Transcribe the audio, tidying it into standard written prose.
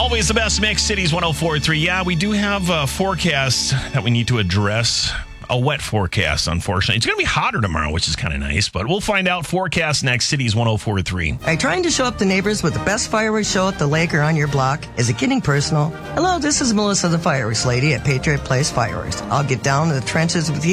Always the best mix, Cities 104.3. Yeah, we do have a forecast that we need to address. A wet forecast, unfortunately. It's going to be hotter tomorrow, which is kind of nice, but we'll find out. Forecast next, Cities 104.3. Are you trying to show up the neighbors with the best fireworks show at the lake or on your block? Is it getting personal? Hello, this is Melissa, the fireworks lady at Patriot Place Fireworks. I'll get down to the trenches with you